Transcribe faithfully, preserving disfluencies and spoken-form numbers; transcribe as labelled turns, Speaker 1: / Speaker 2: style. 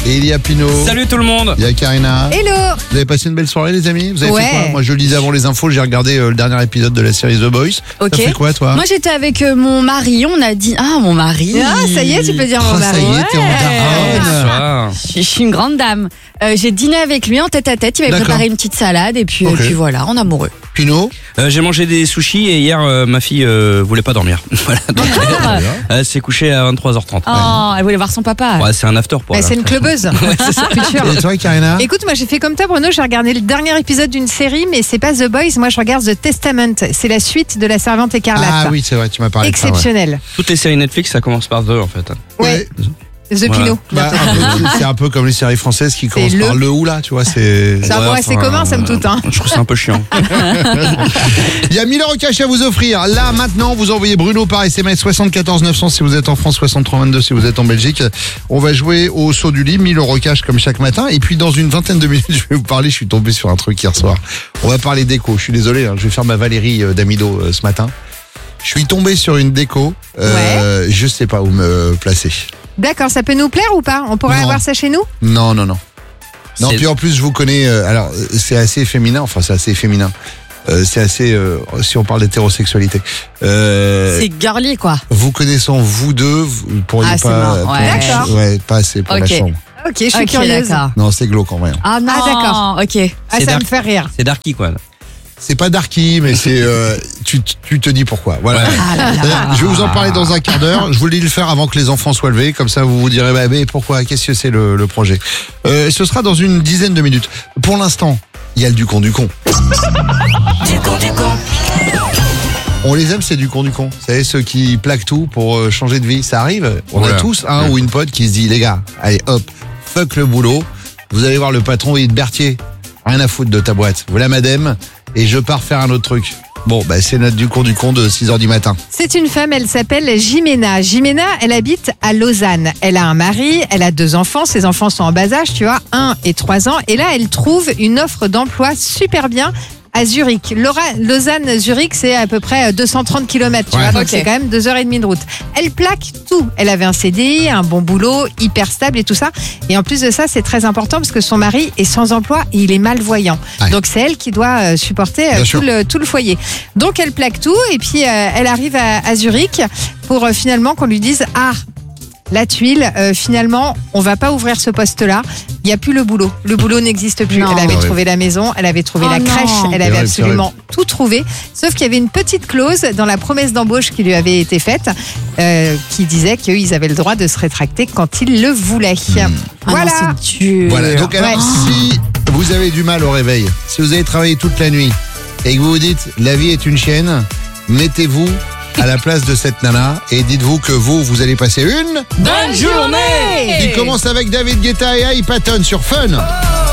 Speaker 1: Et il y a Pino.
Speaker 2: Salut tout le monde.
Speaker 1: Il y a Karina.
Speaker 3: Hello.
Speaker 1: Vous avez passé une belle soirée les amis? Vous avez
Speaker 3: Ouais.
Speaker 1: fait quoi? Moi je le disais avant les infos, j'ai regardé euh, le dernier épisode de la série The Boys.
Speaker 3: Ok.
Speaker 1: T'as fait quoi toi?
Speaker 4: Moi j'étais avec euh, mon mari, on a dit ah mon mari.
Speaker 3: Ah, ça y est, tu peux dire mon
Speaker 1: Ah, ça
Speaker 3: mari.
Speaker 1: y est, t'es en
Speaker 4: Ouais.
Speaker 1: daronne.
Speaker 2: Bonsoir.
Speaker 4: Je suis une grande dame. Euh, j'ai dîné avec lui en tête à tête, il m'avait
Speaker 1: D'accord.
Speaker 4: préparé une petite salade et puis,
Speaker 1: Ok.
Speaker 4: et puis voilà, en amoureux.
Speaker 1: Pino.
Speaker 2: Euh, j'ai mangé des sushis et hier euh, ma fille euh, voulait pas dormir. Voilà. Donc,
Speaker 4: Ah.
Speaker 2: elle s'est couchée à vingt-trois heures trente.
Speaker 4: Oh, elle voulait voir son papa.
Speaker 2: Ouais, c'est un after pour
Speaker 3: Bah,
Speaker 2: elle.
Speaker 3: c'est une clubeuse. Future.
Speaker 1: Et toi Karina?
Speaker 3: Écoute, moi j'ai fait comme toi Bruno, j'ai regardé le dernier épisode d'une série, mais c'est pas The Boys, moi je regarde The Testament. C'est la suite de La Servante écarlate.
Speaker 1: Ah oui c'est vrai, tu m'as parlé de ça. ouais.
Speaker 3: Exceptionnel.
Speaker 2: Toutes les séries Netflix, ça commence par The en fait.
Speaker 3: Ouais. The
Speaker 2: Voilà.
Speaker 3: Pino.
Speaker 1: Bah, un peu, c'est un peu comme les séries françaises qui commencent
Speaker 3: le.
Speaker 1: par le ou là, tu vois, c'est...
Speaker 3: C'est un mot assez commun, somme toute, hein.
Speaker 2: Je trouve ça un peu chiant.
Speaker 1: Il y a mille euros cash à vous offrir. Là, maintenant, vous envoyez Bruno par S M S soixante-quatorze neuf cents si vous êtes en France, soixante-trois vingt-deux si vous êtes en Belgique. On va jouer au saut du lit, mille euros cash comme chaque matin. Et puis, dans une vingtaine de minutes, je vais vous parler, je suis tombé sur un truc hier soir. On va parler déco. Je suis désolé, hein, je vais faire ma Valérie euh, d'Amido euh, ce matin. Je suis tombé sur une déco, euh, je sais pas où me placer.
Speaker 3: D'accord, ça peut nous plaire ou pas? On pourrait
Speaker 1: Non.
Speaker 3: avoir ça chez nous?
Speaker 1: Non, non, non. Non,
Speaker 2: C'est-
Speaker 1: puis en plus, je vous connais. euh, alors, euh, c'est assez féminin. Enfin, c'est assez féminin. Euh, c'est assez. euh, si on parle d'hétérosexualité. Euh,
Speaker 4: C'est girly quoi.
Speaker 1: vous connaissant vous deux, vous pourriez
Speaker 4: Ah, c'est
Speaker 1: pas.
Speaker 4: marrant,
Speaker 1: pour
Speaker 4: ouais.
Speaker 1: la-
Speaker 3: D'accord.
Speaker 1: Ouais, pas assez pour
Speaker 4: Ok.
Speaker 1: la chambre.
Speaker 3: Ok, je suis
Speaker 4: Ok,
Speaker 3: curieuse.
Speaker 4: d'accord.
Speaker 1: Non, c'est glauque en vrai.
Speaker 4: Ah non.
Speaker 3: Ah, d'accord.
Speaker 4: Ok.
Speaker 3: Ah,
Speaker 2: C'est
Speaker 3: ça
Speaker 2: dark.
Speaker 3: me fait rire.
Speaker 2: C'est darky quoi.
Speaker 1: C'est pas darky, mais c'est. euh, tu, tu te dis pourquoi. Voilà.
Speaker 2: Ouais.
Speaker 4: Ah là là.
Speaker 1: C'est-à-dire, je vais vous en parler dans un quart d'heure. Je vous le dis de le faire avant que les enfants soient levés. Comme ça, vous vous direz, bah, mais pourquoi? Qu'est-ce que c'est le, le projet? euh, Ce sera dans une dizaine de minutes. Pour l'instant, il y a le du con du con. On les aime, c'est du con du con. Vous savez, ceux qui plaquent tout pour euh, changer de vie, ça arrive. On
Speaker 2: Voilà.
Speaker 1: a tous un ou une pote qui se dit, les gars, allez hop, fuck le boulot. Vous allez voir le patron, il dit, Berthier, rien à foutre de ta boîte. Voilà madame, et je pars faire un autre truc. Bon, bah, c'est notre du con du con de six heures du matin.
Speaker 3: C'est une femme, elle s'appelle Jimena. Jimena, elle habite à Lausanne. Elle a un mari, elle a deux enfants. Ses enfants sont en bas âge, tu vois, un et trois ans. Et là, elle trouve une offre d'emploi super bien à Zurich. Laura, Lausanne-Zurich, c'est à peu près deux cent trente kilomètres, tu
Speaker 1: Ouais.
Speaker 3: vois, donc
Speaker 4: Ok.
Speaker 3: c'est quand même deux heures et demie de route. Elle plaque tout. Elle avait un C D I, un bon boulot, hyper stable et tout ça. Et en plus de ça, c'est très important parce que son mari est sans emploi et il est malvoyant.
Speaker 1: Ouais.
Speaker 3: Donc c'est elle qui doit euh, supporter euh,
Speaker 1: Bien
Speaker 3: tout
Speaker 1: sûr.
Speaker 3: le, tout le foyer. Donc elle plaque tout et puis euh, elle arrive à, à Zurich pour euh, finalement qu'on lui dise ah, la tuile, euh, finalement, on va pas ouvrir ce poste-là. Il n'y a plus le boulot. Le boulot n'existe plus.
Speaker 4: Non.
Speaker 3: Elle avait
Speaker 1: Ouais.
Speaker 3: trouvé la maison, elle avait trouvé
Speaker 4: Oh
Speaker 3: la
Speaker 4: non.
Speaker 3: crèche, elle
Speaker 1: C'est
Speaker 3: avait
Speaker 1: horrible, c'est
Speaker 3: absolument tout trouvé. Sauf qu'il y avait une petite clause dans la promesse d'embauche qui lui avait été faite euh, qui disait qu'ils avaient le droit de se rétracter quand ils le voulaient.
Speaker 4: Ah
Speaker 3: Voilà.
Speaker 4: non, c'est dur.
Speaker 1: Voilà, donc alors,
Speaker 3: Ouais.
Speaker 1: si vous avez du mal au réveil, si vous avez travaillé toute la nuit et que vous vous dites la vie est une chienne, mettez-vous à la place de cette nana et dites-vous que vous, vous allez passer une
Speaker 4: Bonne journée.
Speaker 1: qui commence avec David Guetta et Ai Patton sur Fun.